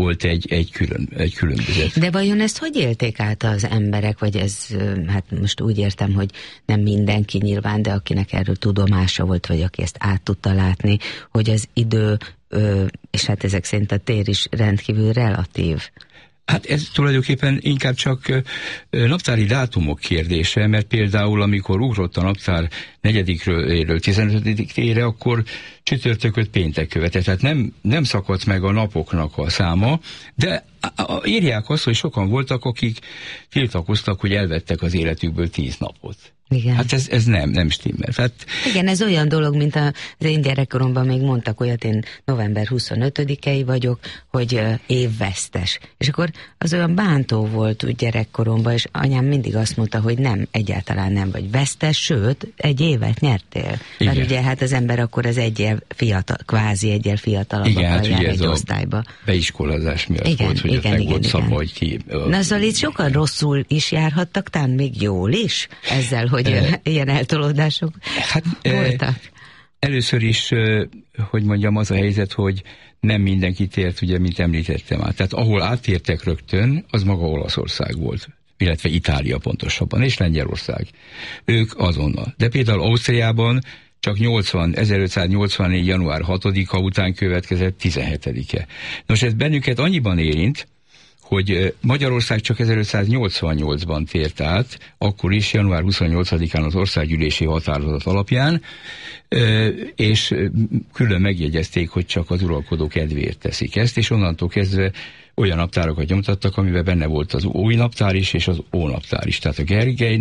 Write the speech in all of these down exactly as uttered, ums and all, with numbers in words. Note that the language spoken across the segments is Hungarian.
volt egy, egy, külön, egy különbözet. De vajon ezt hogy élték át az emberek, vagy ez, hát most úgy értem, hogy nem mindenki nyilván, de akinek erről tudomása volt, vagy aki ezt át tudta látni, hogy az idő, és hát ezek szerint a tér is rendkívül relatív. Hát ez tulajdonképpen inkább csak naptári dátumok kérdése, mert például amikor ugrott a naptár negyedikről tizenötödikére, akkor csütörtököt péntek követett. Tehát nem, nem szakadt meg a napoknak a száma, de írják azt, hogy sokan voltak, akik tiltakoztak, hogy elvettek az életükből tíz napot. Igen. Hát ez, ez nem, nem stimmel. Hát... Igen, ez olyan dolog, mint az én gyerekkoromban még mondtak olyat, én november huszonötödikei vagyok, hogy uh, évvesztes. És akkor az olyan bántó volt úgy gyerekkoromban, és anyám mindig azt mondta, hogy nem, egyáltalán nem vagy vesztes, sőt, egy évet nyertél. Igen. Mert ugye hát az ember akkor az egyel fiatal, kvázi egyel fiatalabbak hát jár egy osztályba. Beiskolázás miatt igen, volt, hogy igen, meg igen, volt igen. szabva, hogy ki... Na szóval itt sokan rosszul is járhattak, talán még jól is ezzel, hogy e, ilyen eltolódások hát, voltak. E, először is, hogy mondjam, az a helyzet, hogy nem mindenki tért, ugye, mint említettem át. Tehát ahol átértek rögtön, az maga Olaszország volt, illetve Itália pontosabban, és Lengyelország. Ők azonnal. De például Ausztriában csak nyolcvan, ezerötszáznyolcvannégy. január hatodika után következett tizenhetedike. Nos, ez bennünket annyiban érint, hogy Magyarország csak ezerötszáznyolcvannyolcban tért át, akkor is január huszonnyolcadikán az országgyűlési határozat alapján, és külön megjegyezték, hogy csak az uralkodó kedvéért teszik ezt, és onnantól kezdve olyan naptárokat nyomtattak, amiben benne volt az új naptár is, és az ónaptár is. Tehát a Gergely,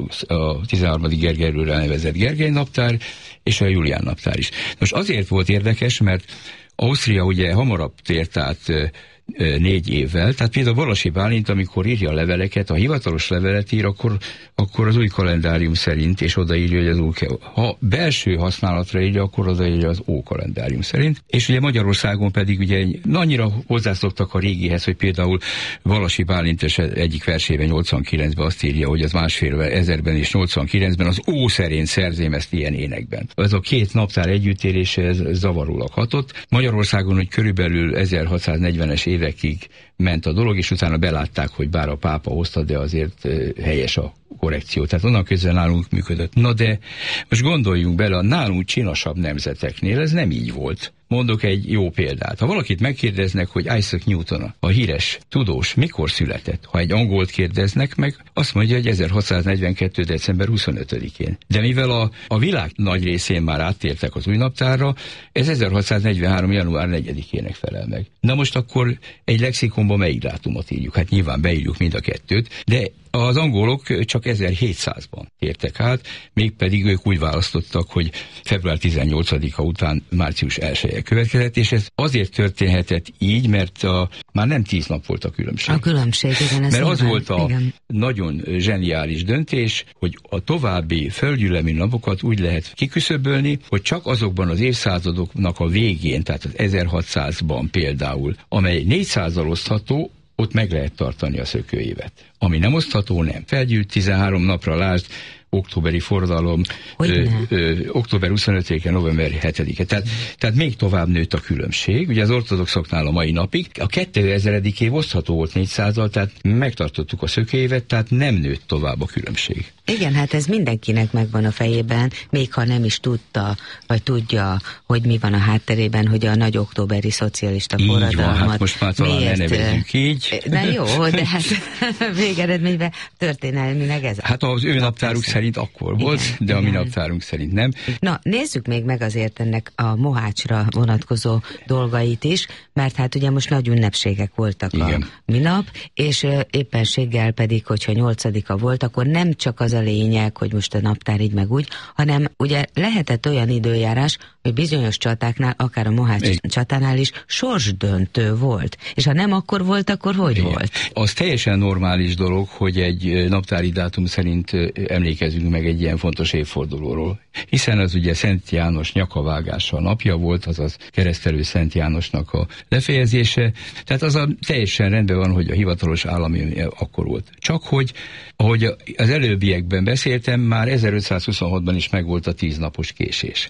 a tizenharmadik Gergelyről elnevezett Gergely naptár, és a Julián naptár is. Most azért volt érdekes, mert Ausztria ugye hamarabb tért át négy évvel, tehát például Walasi Bálint, amikor írja a leveleket, ha hivatalos levelet ír, akkor, akkor az új kalendárium szerint, és odaírja, hogy az új, ha belső használatra írja, akkor odaírja az ó kalendárium szerint, és ugye Magyarországon pedig ugye annyira hozzászoktak a régihez, hogy például Walasi Bálint egyik versében nyolcvankilencben azt írja, hogy az másfél ezerben és nyolcvankilencben az ó szerint szerzém ezt ilyen énekben. Ez a két naptár együttérése ez zavarólag hatott. Magyarországon, hogy körülbelül ezerhatszáznegyvenes év évekig ment a dolog, és utána belátták, hogy bár a pápa hozta, de azért helyes a korrekció. Tehát onnan közben nálunk működött. Na de most gondoljunk bele, a nálunk csinosabb nemzeteknél ez nem így volt. Mondok egy jó példát. Ha valakit megkérdeznek, hogy Isaac Newton, a híres tudós, mikor született? Ha egy angolt kérdeznek meg, azt mondja, hogy ezerhatszáznegyvenkettő. december huszonötödikén. De mivel a, a világ nagy részén már áttértek az új naptárra, ez ezerhatszáznegyvenhárom. január negyedikének felel meg. Na most akkor egy lexikonban melyik dátumot írjuk? Hát nyilván beírjuk mind a kettőt, de az angolok csak ezerhétszázban tértek át, mégpedig ők úgy választottak, hogy február tizennyolcadika után március elseje következett, és ez azért történhetett így, mert a, már nem tíz nap volt a különbség. A különbség, igen. Ez mert az nyilván, volt a igen. nagyon zseniális döntés, hogy a további földgyűlömi napokat úgy lehet kiküszöbölni, hogy csak azokban az évszázadoknak a végén, tehát az ezerhatszázban például, amely négyszázzal osztható, ott meg lehet tartani a szökőévet. Ami nem osztható, nem. Felgyűlt tizenhárom napra, lásd, októberi forradalom, ö, ö, október huszonötödike, november hetedike. Tehát, tehát még tovább nőtt a különbség. Ugye az ortodoxoknál a mai napig. A kétezer-ezeredik év osztható volt négyszázzal, tehát megtartottuk a szökőévet, tehát nem nőtt tovább a különbség. Igen, hát ez mindenkinek megvan a fejében, még ha nem is tudta, vagy tudja, hogy mi van a hátterében, hogy a nagy októberi szocialista forradalmat. Így van, hát most már talán ne nevezzük így. Na jó, de hát végeredményben történelmileg ez. Hát az ő naptáruk szerint akkor volt, igen, de a mi naptárunk szerint nem. Na, nézzük még meg azért ennek a mohácsra vonatkozó dolgait is, mert hát ugye most nagy ünnepségek voltak igen. a minap, és éppenséggel pedig, hogyha nyolcadika volt, akkor nem csak az a lényeg, hogy most a naptár így meg úgy, hanem ugye lehetett olyan időjárás, hogy bizonyos csatáknál, akár a Mohács igen. csatánál is sorsdöntő volt. És ha nem akkor volt, akkor hogy igen. volt? Az teljesen normális dolog, hogy egy naptári dátum szerint emlékezünk meg egy ilyen fontos évfordulóról. Hiszen az ugye Szent János nyakavágása napja volt, azaz keresztelő Szent Jánosnak a lefejezése. Tehát az a teljesen rendben van, hogy a hivatalos állami akkor volt. Csak hogy, ahogy az előbbiekben beszéltem, már ezerötszázhuszonhatban is megvolt a tíznapos késés.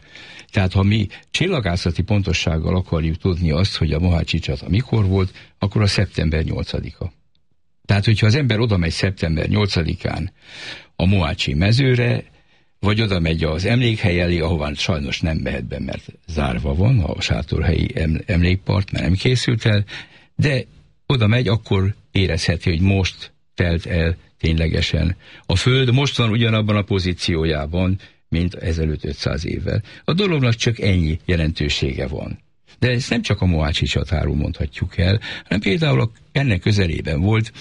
Tehát ha mi csillagászati pontossággal akarjuk tudni azt, hogy a mohácsi csata mikor volt, akkor a szeptember nyolcadika. Tehát, hogyha az ember oda megy szeptember nyolcadikán a mohácsi mezőre, vagy oda megy az emlékhely elé, ahová sajnos nem mehet be, mert zárva van a sátorhelyi emlékpart, mert nem készült el, de oda megy, akkor érezheti, hogy most telt el ténylegesen. A Föld most van ugyanabban a pozíciójában, mint ezelőtt ötszáz évvel. A dolognak csak ennyi jelentősége van. De ezt nem csak a mohácsi csatáról mondhatjuk el, hanem például ennek közelében volt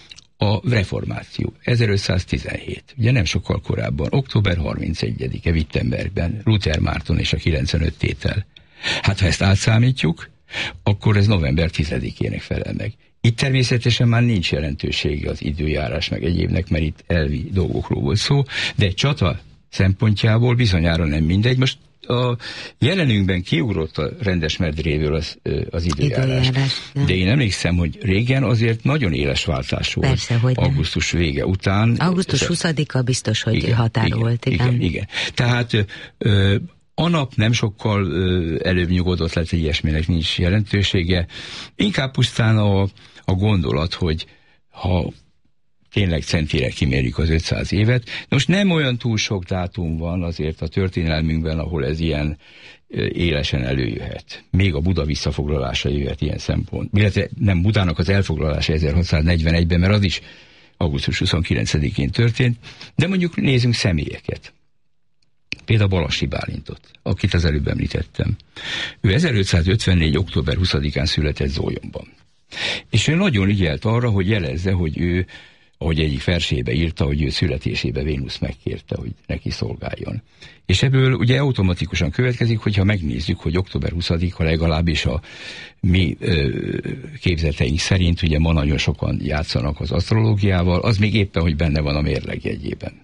a reformáció, ezerötszáztizenhét, ugye nem sokkal korábban, október harmincegyedike Wittenbergben, Luther Márton és a kilencvenöt tétel. Hát ha ezt átszámítjuk, akkor ez november tizedikének felel meg. Itt természetesen már nincs jelentősége az időjárás meg egyébnek, mert itt elvi dolgokról volt szó, de egy csata szempontjából bizonyára nem mindegy. Most a jelenünkben kiugrott a rendes medréből az, az időjárás. időjárás de én emlékszem, hogy régen azért nagyon éles váltás volt. Persze, hogy augusztus nem. vége után. augusztus huszadika biztos, hogy igen, határ igen, volt. Igen, igen, igen. Tehát ö, a nap nem sokkal ö, előbb nyugodott lett, hogy ilyesminek nincs jelentősége. Inkább pusztán a, a gondolat, hogy ha tényleg centire kimérjük az ötszáz évet. Most nem olyan túl sok dátum van azért a történelmünkben, ahol ez ilyen élesen előjöhet. Még a Buda visszafoglalása jöhet ilyen szempont. Illetve nem Budának az elfoglalása ezerhatszáznegyvenegyben, mert az is augusztus huszonkilencedikén történt, de mondjuk nézzünk személyeket. Például Balassi Bálintot, akit az előbb említettem. Ő ezerötszázötvennégy. október huszadikán született Zólyomban. És ő nagyon ügyelt arra, hogy jelezze, hogy ő, ahogy egyik versébe írta, hogy ő születésébe Vénusz megkérte, hogy neki szolgáljon. És ebből ugye automatikusan következik, hogyha megnézzük, hogy október huszadika legalábbis a mi ö, képzeteink szerint, ugye ma nagyon sokan játszanak az asztrológiával, az még éppen, hogy benne van a mérlegjegyében.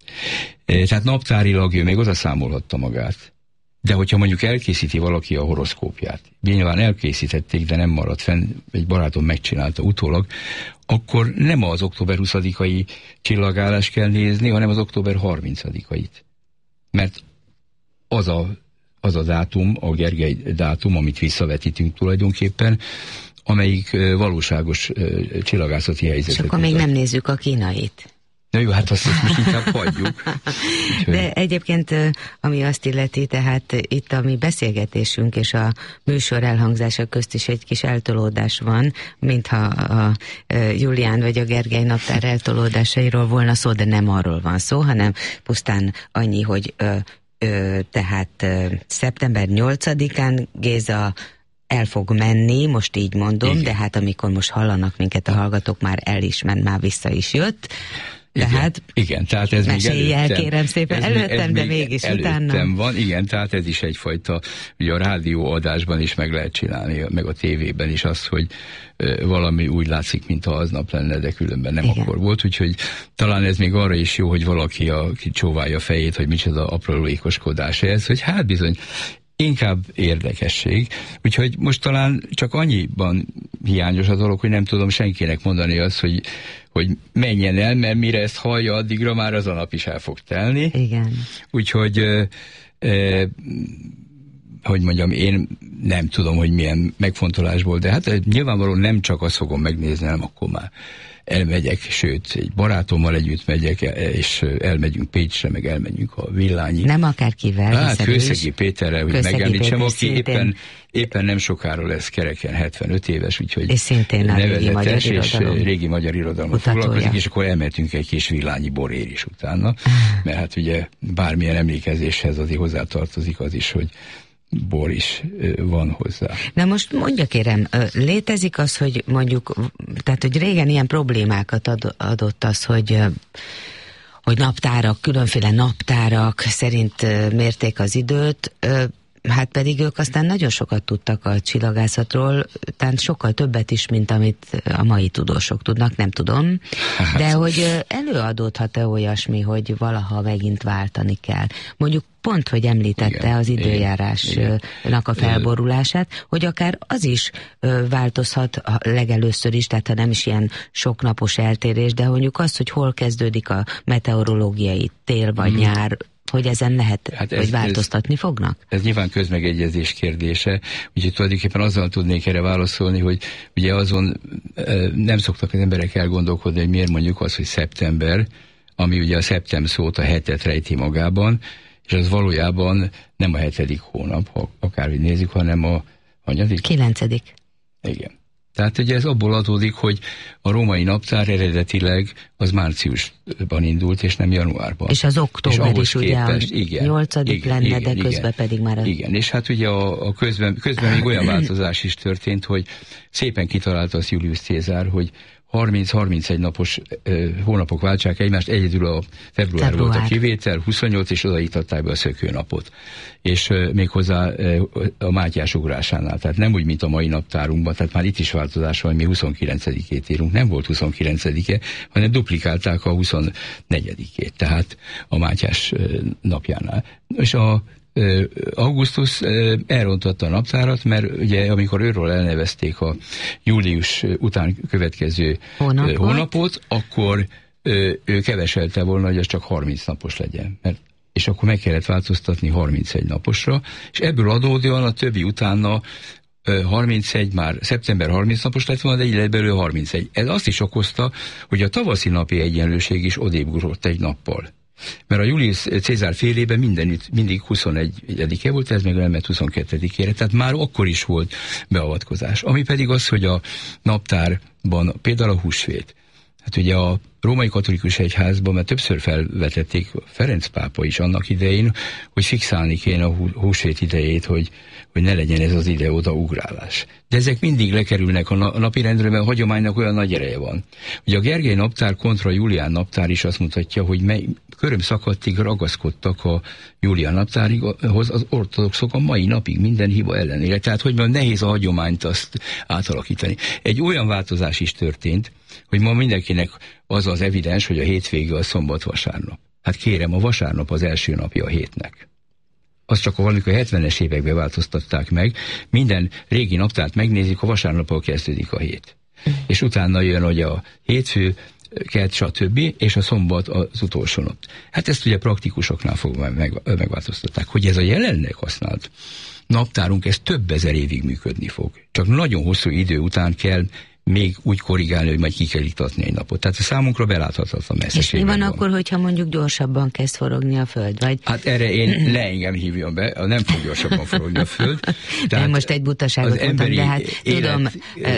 E, tehát naptárilag ő még oda számolhatta magát. De hogyha mondjuk elkészíti valaki a horoszkópját, nyilván elkészítették, de nem maradt fenn, egy barátom megcsinálta utólag, akkor nem az október huszadikai csillagálást kell nézni, hanem az október harmincadikait. Mert az a, az a dátum, a Gergely dátum, amit visszavetítünk tulajdonképpen, amelyik valóságos csillagászati helyzetet. És akkor még nem nézzük a kínait. Na jó, hát azt, azt most inkább hagyjuk. De egyébként, ami azt illeti, tehát itt a mi beszélgetésünk és a műsor elhangzása közt is egy kis eltolódás van, mintha a Julián vagy a Gergely naptár eltolódásairól volna szó, de nem arról van szó, hanem pusztán annyi, hogy ö, ö, tehát ö, szeptember nyolcadikán Géza el fog menni, most így mondom, igen. De hát amikor most hallanak minket a hallgatók, már el is ment, már vissza is jött. Tehát, igen, igen, tehát ez még előttem, kérem szépen, előttem, de mégis utána. Előttem van, igen, tehát ez is egyfajta, ugye a rádióadásban is meg lehet csinálni, meg a tévében is azt, hogy uh, valami úgy látszik, mintha aznap lenne, de különben nem igen. Akkor volt, úgyhogy talán ez még arra is jó, hogy valaki a, csóválja a fejét, hogy micsoda aprólékoskodás ez, hogy hát bizony, inkább érdekesség. Úgyhogy most talán csak annyiban hiányos a dolog, hogy nem tudom senkinek mondani azt, hogy, hogy menjen el, mert mire ezt hallja, addigra már az a nap is el fog telni. Igen. Úgyhogy e, e, hogy mondjam, én nem tudom, hogy milyen megfontolásból, de hát nyilvánvalóan nem csak azt fogom megnézni, hanem akkor már elmegyek, sőt, egy barátommal együtt megyek, és elmegyünk Pécsre, meg elmegyünk a Villányi. Nem akárkivel. Hát Kőszegi Péterrel, hogy megemlítsem, aki éppen, éppen nem sokára lesz kereken hetvenöt éves, úgyhogy és szintén a régi magyar és irodalom. régi magyar irodalmat foglalkozik, és akkor elmentünk egy kis Villányi borér is utána, mert hát ugye bármilyen emlékezéshez azért hozzátartozik az is, hogy bor is van hozzá. Na most mondja kérem, létezik az, hogy mondjuk, tehát hogy régen ilyen problémákat ad, adott az, hogy hogy naptárak, különféle naptárak szerint mérték az időt, hát pedig ők aztán nagyon sokat tudtak a csillagászatról, tehát sokkal többet is, mint amit a mai tudósok tudnak, nem tudom. De hogy előadódhat-e olyasmi, hogy valaha megint váltani kell? Mondjuk pont, hogy említette igen, az időjárásnak a felborulását, hogy akár az is változhat legelőször is, tehát ha nem is ilyen soknapos eltérés, de mondjuk az, hogy hol kezdődik a meteorológiai tél vagy mm. nyár, hogy ezen lehet, hát ez, hogy változtatni ez, fognak? Ez nyilván közmegegyezés kérdése, úgyhogy tulajdonképpen azzal tudnék erre válaszolni, hogy ugye azon nem szoktak az emberek elgondolkodni, hogy miért mondjuk az, hogy szeptember, ami ugye a szeptem szót, a hetet rejti magában, és az valójában nem a hetedik hónap, ha akárhogy nézzük, hanem a hanyadik? Kilencedik. Igen. Tehát ugye ez abból adódik, hogy a római naptár eredetileg az márciusban indult, és nem januárban. És az október és is képest, ugye igen, nyolcadik igen, lenne, igen, de közben igen, pedig már... A... Igen, és hát ugye a, a közben, közben még olyan változás is történt, hogy szépen kitalálta az Julius Cézár, hogy harminc-harmincegy napos uh, hónapok váltsák egymást, egyedül a február, február volt a kivétel, huszonnyolc, és odaítatták be a szökőnapot. És uh, méghozzá uh, a Mátyás ugrásánál, tehát nem úgy, mint a mai naptárunkban, tehát már itt is változás van, mi huszonkilencedikét írunk, nem volt huszonkilencedike, hanem duplikálták a huszonnegyedikét, tehát a Mátyás uh, napjánál. És a Augustus elrontotta a naptárat, mert ugye amikor őről elnevezték a július után következő hónapot, hónapot akkor ő keveselte volna, hogy az csak harminc napos legyen. Mert, és akkor meg kellett változtatni harmincegy naposra, és ebből adódóan a többi utána harmincegy már szeptember harminc napos lett volna, de így lett belőle harmincegy. Ez azt is okozta, hogy a tavaszi napi egyenlőség is odébb ugrott egy nappal. Mert a Julius Cézár félében mindenütt mindig huszonegyedike volt, ez meg elment huszonkettedikére, tehát már akkor is volt beavatkozás. Ami pedig az, hogy a naptárban például a húsvét. Hát ugye a római katolikus egyházban, mert többször felvetették Ferenc pápa is annak idején, hogy fixálni kéne a húsvét idejét, hogy, hogy ne legyen ez az ide-oda ugrálás. De ezek mindig lekerülnek a napirendről, mert a hagyománynak olyan nagy ereje van. Ugye a Gergely naptár kontra Julián naptár is azt mutatja, hogy mely, köröm szakadtig ragaszkodtak a Julián naptárhoz az ortodoxok a mai napig minden hiba ellenére. Tehát, hogy már nehéz a hagyományt azt átalakítani. Egy olyan változás is történt, hogy ma mindenkinek az az evidens, hogy a hétvége a szombat-vasárnap. Hát kérem, a vasárnap az első napja a hétnek. Azt csak valamikor a hetvenes években változtatták meg. Minden régi naptárt megnézik, a vasárnappal kezdődik a hét. És utána jön, hogy a hétfő, kedd, stb. És a szombat az utolsó nap. Hát ezt ugye praktikusoknál fogva meg, megváltoztatták. Hogy ez a jelenleg használt naptárunk, ez több ezer évig működni fog. Csak nagyon hosszú idő után kell még úgy korrigálni, hogy majd ki kell iktatni egy napot. Tehát a számunkra beláthatatlan messzeségben van. És mi van akkor, hogyha mondjuk gyorsabban kezd forogni a Föld? Vagy... Hát erre én ne engem hívjon be, nem fog gyorsabban forogni a Föld. Tehát most egy butaságot mondtam, de hát tudom,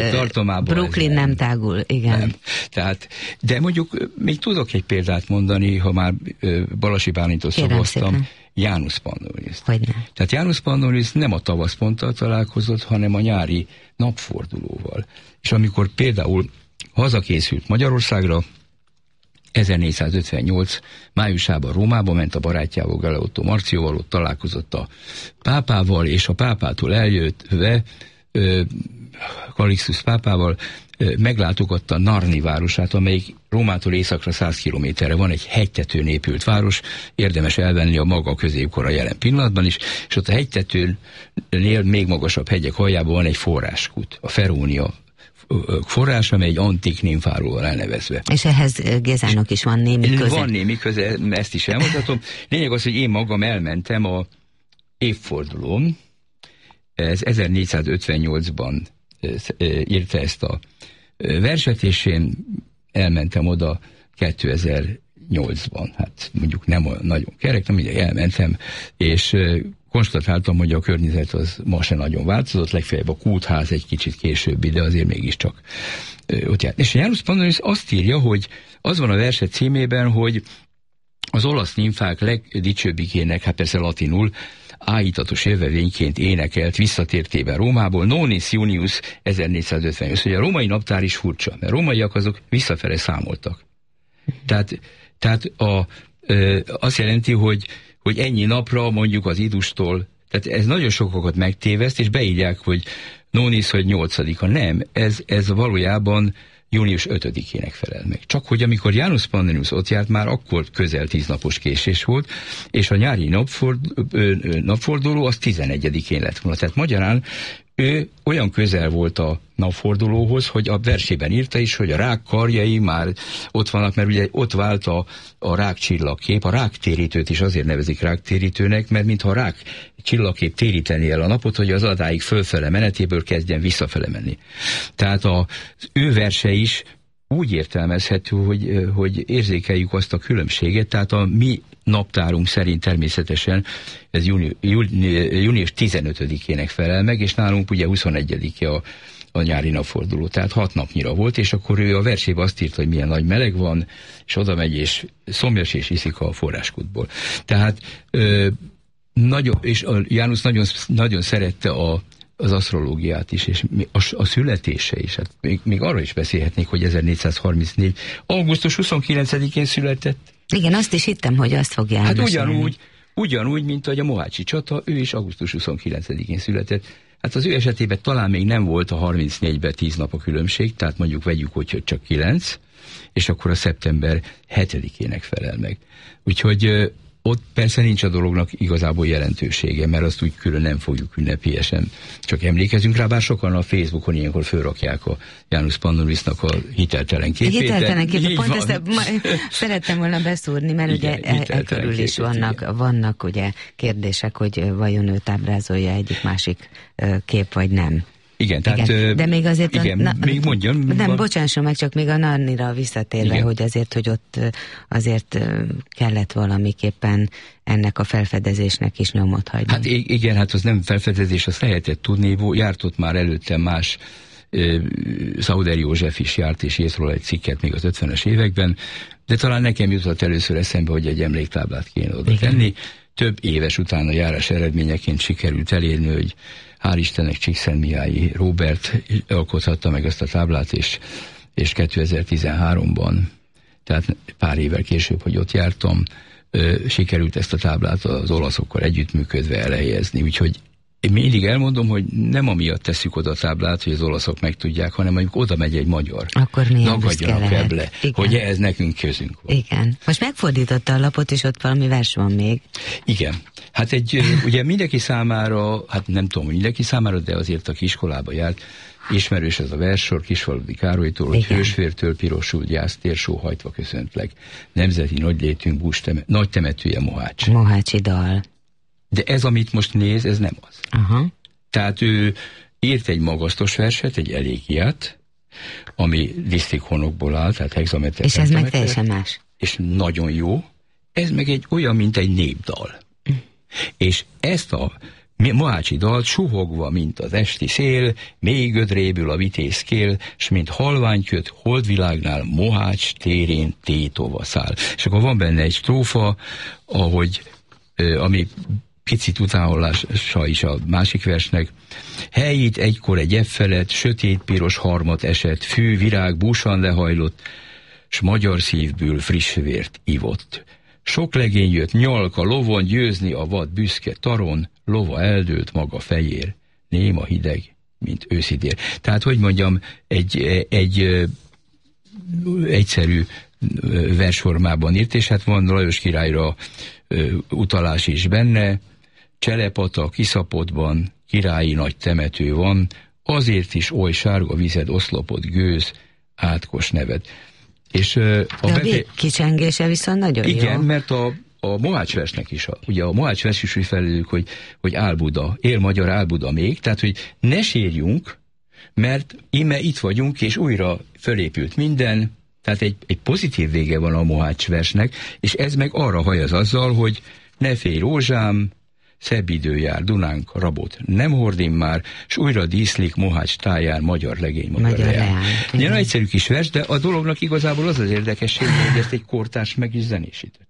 Brooklyn nem, nem tágul, igen. Nem. Tehát, de mondjuk még tudok egy példát mondani, ha már Balasi Bálintól szavaztam, Janus Pannonius. Tehát Janus Pannonius nem a tavaszponttal találkozott, hanem a nyári napfordulóval. És amikor például hazakészült Magyarországra, ezernégyszázötvennyolc májusában Rómába ment a barátjával, Galeotto Marcióval, ott találkozott a pápával, és a pápától eljöttve Calixtus pápával meglátogatta Narni városát, amelyik Rómától északra száz kilométerre van, egy hegytetőn épült város, érdemes elvenni a maga középkora jelen pillanatban is, és ott a hegytetőnél még magasabb hegyek aljában van egy forráskút, a Ferónia forrás, amely egy antik nymfáról van elnevezve. És ehhez Gézának is van némi köze. Van némi köze, ezt is elmondhatom. Lényeg az, hogy én magam elmentem a évfordulón, ez ezernégyszázötvennyolcban írta ezt a verset, és én elmentem oda kétezer-nyolcban, hát mondjuk nem olyan nagyon kerek, de mindegy, elmentem, és konstatáltam, hogy a környezet az ma se nagyon változott, legfeljebb a kútház egy kicsit későbbi, de azért mégiscsak ott járt. És Janus Pannonius azt írja, hogy az van a verset címében, hogy az olasz nymfák legdicsőbbikének, hát persze latinul, áhítatos jövevényként énekelt visszatértében Rómából, Nonis Junius ezernégyszázötvennyolc. Ugye a római naptár is furcsa, mert rómaiak azok visszafele számoltak. Tehát, tehát a, ö, azt jelenti, hogy, hogy ennyi napra mondjuk az idustól, tehát ez nagyon sokakat megtéveszt, és beírják, hogy Nonis, hogy nyolcadika. Nem, ez, ez valójában június ötödikének felel meg. Csak hogy amikor Janus Pannonius ott járt, már akkor közel tíznapos késés volt, és a nyári napford, ö, ö, napforduló az tizenegyedikén lett volna. Tehát magyarán ő olyan közel volt a napfordulóhoz, hogy a versében írta is, hogy a rák karjai már ott vannak, mert ugye ott vált a, a rák csillagkép, a ráktérítőt is azért nevezik ráktérítőnek, mert mintha a rák csillagkép téríteni el a napot, hogy az adáig fölfele menetéből kezdjen visszafele menni. Tehát az ő verse is úgy értelmezhető, hogy, hogy érzékeljük azt a különbséget, tehát a mi naptárunk szerint természetesen ez júni, júni, június tizenötödikének felel meg, és nálunk ugye huszonegyedike a, a nyári napforduló, tehát hat napnyira volt, és akkor ő a versében azt írta, hogy milyen nagy meleg van, és oda megy, és szomjas, és iszik a forráskútból. Tehát ö, nagyon, és a János nagyon, nagyon szerette a az asztrológiát is, és a, a születése is. Hát még, még arra is beszélhetnék, hogy ezernégyszázharmincnégy. augusztus huszonkilencedikén született. Igen, azt is hittem, hogy azt fogja Hát ugyanúgy, ugyanúgy, mint hogy a mohácsi csata, ő is augusztus huszonkilencedikén született. Hát az ő esetében talán még nem volt a harmincnégyben tíz nap a különbség, tehát mondjuk vegyük, hogy csak kilenc, és akkor a szeptember hetedikének felel meg. Úgyhogy ott persze nincs a dolognak igazából jelentősége, mert azt úgy külön nem fogjuk ünnepélyesen, csak emlékezünk rá, bár sokan a Facebookon ilyenkor fölrakják a Janus Pannulisnak a hiteltelen képét. Hiteltelen képét, pont van. Ezt ma, szerettem volna beszúrni, mert igen, ugye e, e körül is vannak, vannak ugye kérdések, hogy vajon őt ábrázolja egyik másik kép, vagy nem. Igen, tehát... Igen. De még azért... Igen, a, na, még mondjon. Nem, van. bocsánson meg, csak még a Narnira visszatérve, igen. Hogy azért, hogy ott azért kellett valamiképpen ennek a felfedezésnek is nyomot hagyni. Hát igen, hát az nem felfedezés, azt lehetett tudni, járt ott már előtte más, Szauder József is járt, és írt róla egy cikket még az ötvenes években, de talán nekem jutott először eszembe, hogy egy emléktáblát kéne oda tenni. Több éves után a járás eredményeként sikerült elérni, hogy hál' Istennek Csíkszentmihályi Róbert alkothatta meg azt a táblát, és, és kétezer-tizenháromban, tehát pár évvel később, hogy ott jártam, sikerült ezt a táblát az olaszokkal együttműködve elhelyezni. Úgyhogy én mindig elmondom, hogy nem amiatt tesszük oda a táblát, hogy az olaszok megtudják, hanem amikor oda megy egy magyar. Akkor milyen büszke lehet. Le, hogy ez nekünk közünk van. Igen. Most megfordította a lapot, és ott valami vers van még. Igen. Hát egy, ugye mindenki számára, hát nem tudom, hogy mindenki számára, de azért, aki iskolába járt, ismerős ez a verssor Kisfaludy Károlytól, hogy hősvértől pirosul gyásztér sóhajtva köszöntlek. Nemzeti nagylétünk bús teme, nagy temetője Mohács. Mohácsi dal. De ez, amit most néz, ez nem az. Aha. Tehát ő írt egy magasztos verset, egy elégiát, ami disztikhonokból áll, tehát hexameter. És ez meg teljesen más. És nagyon jó. Ez meg egy olyan, mint egy népdal. Mm. És ezt a mohácsi dalt suhogva, mint az esti szél, mély gödréből a vitézkél, s mint halványköt holdvilágnál Mohács térén tétova száll. És akkor van benne egy strófa, ahogy, ami picit utánhallása is a másik versnek. Helyít egykor egy ebb felett, sötét piros harmat esett, fű, virág, búsan lehajlott, s magyar szívből friss vért ivott. Sok legény jött nyalka lovon, győzni a vad büszke taron, lova eldőlt maga fejér, néma hideg, mint őszidér. Tehát, hogy mondjam, egy, egy, egy egyszerű versformában írt, és hát van Lajos királyra ö, utalás is benne. Cselepata kiszapodban királyi nagy temető van, azért is oly sárga vized oszlopott gőz, átkos neved. És, ö, a De a befe... kicsengése viszont nagyon igen, jó. Igen, mert a, a Mohács versnek is, a, ugye a Mohács vers is úgy felelődik, hogy, hogy Álbuda, él magyar Álbuda még, tehát, hogy ne sírjunk, mert íme itt vagyunk, és újra fölépült minden. Tehát egy, egy pozitív vége van a Mohács versnek, és ez meg arra hajaz azzal, hogy ne félj rózsám, szebb idő jár, Dunánk rabot nem hordim már, s újra díszlik Mohács táján magyar legény, magyar, magyar leány. Ilyen egyszerű kis vers, de a dolognak igazából az az érdekesség, hogy ezt egy kortárs meg is zenésítette.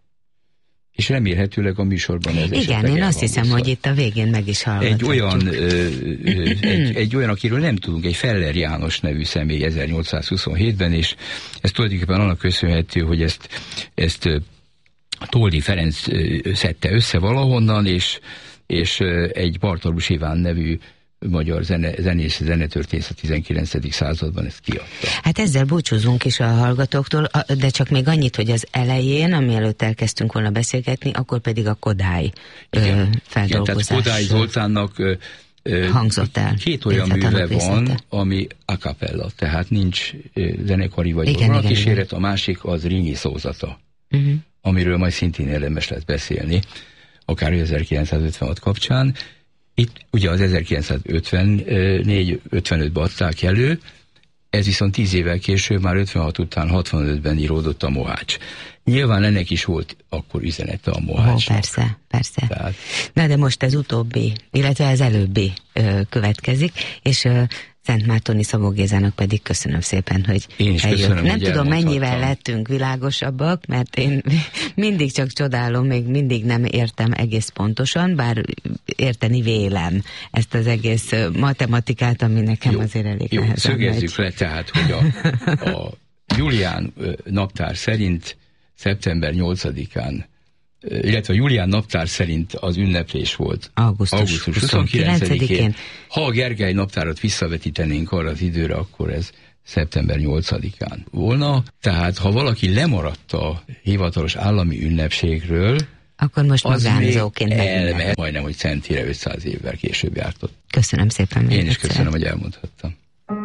És remélhetőleg a műsorban ez igen, én azt hiszem, hogy itt a végén meg is hallgathatjuk. Egy olyan, ö, ö, egy, egy olyan, akiről nem tudunk, egy Feller János nevű személy ezernyolcszázhuszonhétben, és ez tulajdonképpen annak köszönhető, hogy ezt, ezt Toldi Ferenc szedte össze valahonnan, és, és egy Bartalus Iván nevű magyar zene, zenész, zenetörténész a tizenkilencedik században ezt kiadta. Hát ezzel búcsúzunk is a hallgatóktól, de csak még annyit, hogy az elején, ami előtt elkezdtünk volna beszélgetni, akkor pedig a Kodály igen, feldolgozás. Igen, tehát Kodály Zoltánnak hangzott el. Két olyan műve van, ami a cappella, tehát nincs zenekari vagy vonalkíséret, a másik az Rényi szózata, uh-huh. amiről majd szintén érdemes lesz beszélni, akár ezerkilencszázötvenhat kapcsán. Itt ugye az ezerkilencszázötvennégy ötvenötben adták elő, ez viszont tíz évvel később, már ötvenhat után hatvanötben íródott a Mohács. Nyilván ennek is volt akkor üzenete a Mohácsnak. Oh, persze, persze. Tehát... Na de most ez utóbbi, illetve ez előbbi ö, következik, és ö, Szent Mártoni Szabó Gézának pedig köszönöm szépen, hogy én is eljött. köszönöm, Nem hogy tudom, mennyivel elmondhattam. lettünk világosabbak, mert én mindig csak csodálom, még mindig nem értem egész pontosan, bár érteni vélem ezt az egész matematikát, ami nekem jó, azért elég jó, nehezen szögezzük megy. le tehát, hogy a, a Julián naptár szerint szeptember nyolcadikán, illetve a Julián naptár szerint az ünneplés volt augusztus, augusztus huszonkilencedikén. Ha a Gergely naptárat visszavetítenénk arra az időre, akkor ez szeptember nyolcadikán volna. Tehát ha valaki lemaradt a hivatalos állami ünnepségről, akkor most magánzóként elmehet, majdnem, hogy centire ötszáz évvel később jártott. Köszönöm szépen. Én is köszönöm, hogy elmondhattam.